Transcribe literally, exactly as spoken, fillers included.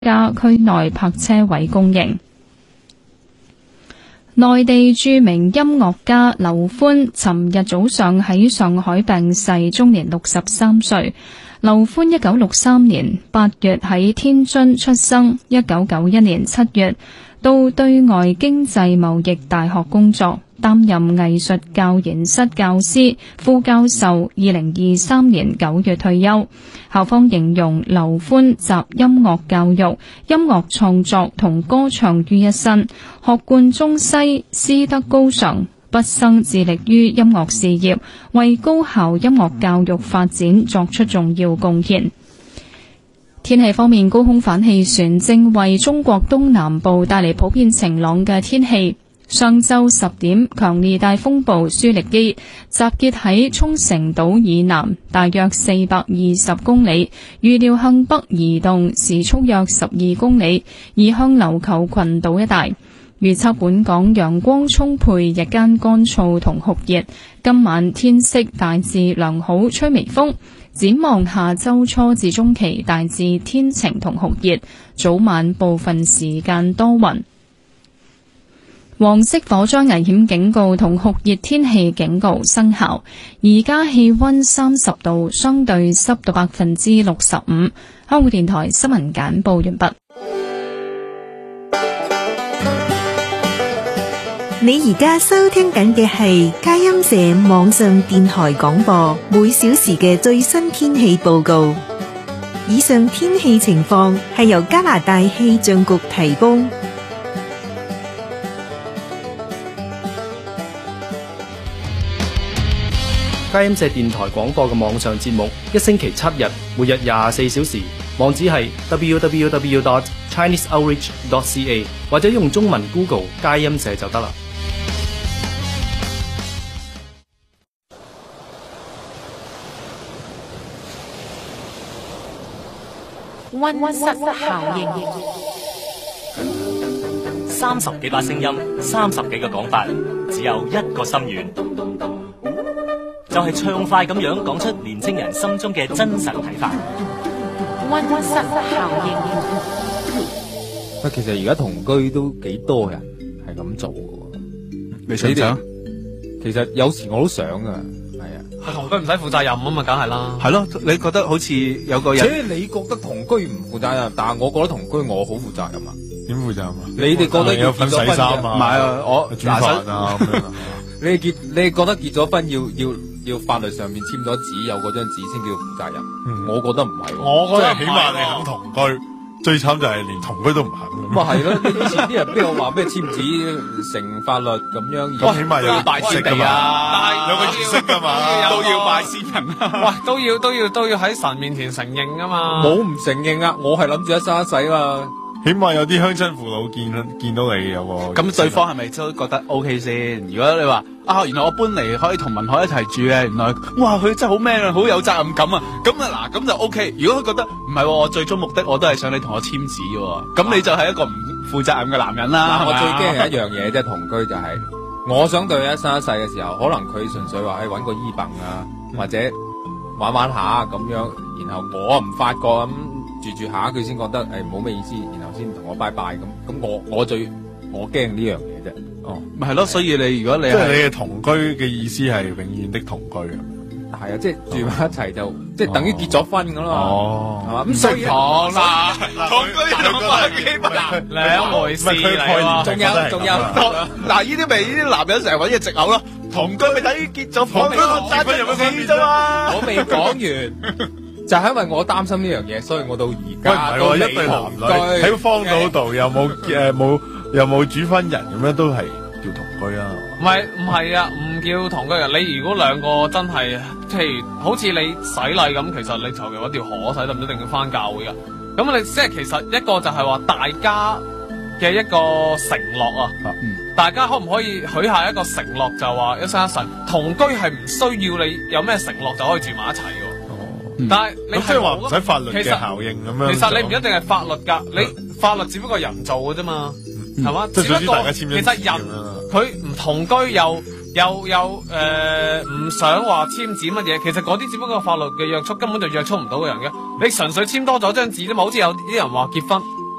加區內泊車位供應。內地著名音樂家劉歡尋日早上喺上海病逝，終年六十三歲。劉歡一九六三年八月喺天津出生，一九九一年七月到對外經濟貿易大學工作，擔任藝術教研室教師、副教授。二零二三年九月退休。校方形容劉歡集音樂教育、音樂創作同歌唱於一身，學貫中西，師德高尚，畢生致力於音樂事業，為高校音樂教育發展作出重要貢獻。天氣方面，高空反氣旋正為中國東南部帶嚟普遍晴朗嘅天氣。上晝十點，強烈大風暴舒力基集結喺沖繩島以南大約四百二十公里，預料向北移動，時速約十二公里，移向琉球群島一帶。預測本港陽光充沛，日間乾燥同酷熱，今晚天色大致良好，吹微風。展望下周初至中期大致天晴同酷熱，早晚部分時間多雲。黃色火災危險警告同酷熱天氣警告生效。而家氣溫三十度，相對濕度百分之六十五。香港電台新聞簡報完畢。 你而家收聽緊嘅係佳音社網上電台廣播，每小時嘅最新天氣報告。以上天氣情況係由加拿大氣象局提供。 佳音社電台廣播嘅網上節目，一星期七日，每日廿四小時，網址係 double-u double-u double-u dot chinese outreach dot c a， 或者用中文 Google 佳音社就得啦。 溫室效應，三十幾把聲音，三十幾個講法，只有一個心願，就係暢快咁樣講出年青人心中嘅真實睇法。溫室效應。 喂，其實而家同居都幾多人係咁做嘅， 你想唔想？ 其實有時我都想噶，係啊。 同居唔使負責任啊嘛，梗係啦。 係咯，你覺得好似有個人， 所以你覺得同居唔負責任，但係我覺得同居我好負責任啊。 點負責任啊？ 你哋覺得要分洗衫啊？ 唔係啊，我煮飯啊咁樣。 你結你覺得結咗婚要要要法律上面簽咗紙，有嗰張紙先叫負責任？嗯、我覺得唔係。 我覺得起碼你肯同居，最慘就係連同居都唔肯。 咁啊係咯，以前啲人邊有話咩簽紙成法律咁樣？ 咁起碼有拜先地啊， 有個儀式噶嘛， 都要拜先人啊。喂，都要都要都要喺神面前承認噶嘛。 冇唔承認啊！我係諗住一生一世嘛。 起碼有啲鄉親父老見見到你有個咁，對方係咪都覺得 OK 先？如果你話啊，原來我搬嚟可以同文海一齊住嘅，原來哇佢真係好 man 啊，好有責任感啊，咁啊嗱咁就 OK。如果佢覺得唔係，我最終目的我都係想你同我簽紙嘅，咁你就係一個唔負責任嘅男人啦。 我最驚係一樣嘢，即係同居就係、是，我想對佢一生一世嘅時候，可能佢純粹話誒搵個衣棚啊，或者玩玩下咁樣，然後我唔發覺咁。住住下佢先覺得誒冇咩意思，然後先同我拜拜咁，咁我我最我驚呢樣嘢啫。哦， 咪係咯，所以你如果你即係你嘅同居嘅意思係永遠的同居啊？ 係啊，即係住埋一齊就即係等於結咗婚咁咯。 哦， 係嘛？ 咁所以講啦，同居同婚基本難兩回事嚟喎。 仲有仲有， 嗱呢啲咪呢啲男人成日揾嘅藉口咯。同居咪等於結咗婚，結婚有乜分別啫嘛？ 我未講完。就係因為我擔心呢樣嘢，所以我到而家都一對男女喺荒島度又冇誒冇又冇主婚人咁樣，都係叫同居啊？ 唔係唔係啊，唔叫同居人。你如果兩個真係，譬如好似你洗禮咁，其實你求其揾條河洗，就唔一定要翻教會噶。咁你即係其實一個就係話大家嘅一個承諾啊，嗯、大家可唔可以許下一個承諾，就話一生一世同居係唔需要你有咩承諾就可以住埋一齊嘅。但係你即係話唔使法律嘅效應咁樣， 其實你唔一定係法律噶，你法律只不過人做嘅啫嘛，係嘛？只不過其實人佢唔同居又又又誒唔想話簽紙乜嘢，其實嗰啲只不過法律嘅約束，根本就約束唔到個人嘅。你純粹簽多咗張紙啫嘛，好似有啲人話結婚